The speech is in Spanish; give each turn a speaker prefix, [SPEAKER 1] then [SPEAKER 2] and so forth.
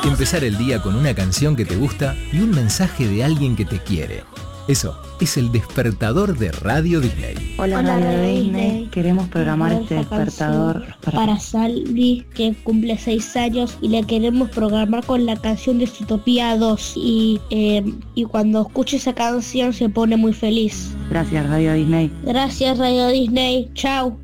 [SPEAKER 1] Empezar el día con una canción que te gusta y un mensaje de alguien que te quiere. Eso es el despertador de Radio Disney.
[SPEAKER 2] Hola Radio Disney, queremos programar este despertador
[SPEAKER 3] para Salvi, que cumple 6 años, y le queremos programar con la canción de Zootopia 2. Y cuando escuche esa canción se pone muy feliz.
[SPEAKER 2] Gracias Radio Disney.
[SPEAKER 3] Gracias Radio Disney, chao.